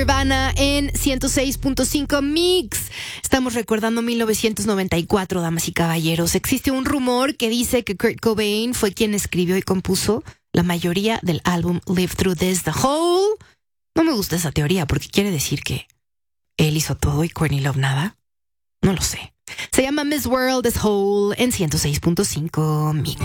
Nirvana en 106.5 Mix. Estamos recordando 1994, damas y caballeros. Existe un rumor que dice que Kurt Cobain fue quien escribió y compuso la mayoría del álbum Live Through This, The Hole. No me gusta esa teoría porque quiere decir que él hizo todo y Courtney Love nada. No lo sé. Se llama Miss World is Whole en 106.5 Mix.